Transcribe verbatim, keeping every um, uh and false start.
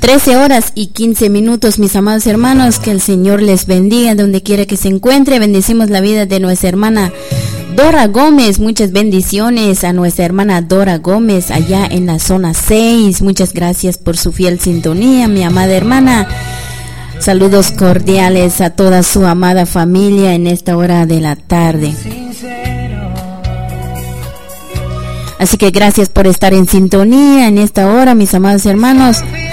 trece horas y quince minutos, mis amados hermanos. Que el Señor les bendiga donde quiera que se encuentre. Bendecimos la vida de nuestra hermana Dora Gómez. Muchas bendiciones a nuestra hermana Dora Gómez allá en la zona seis. Muchas gracias por su fiel sintonía, mi amada hermana. Saludos cordiales a toda su amada familia en esta hora de la tarde. Así que gracias por estar en sintonía en esta hora, mis amados hermanos.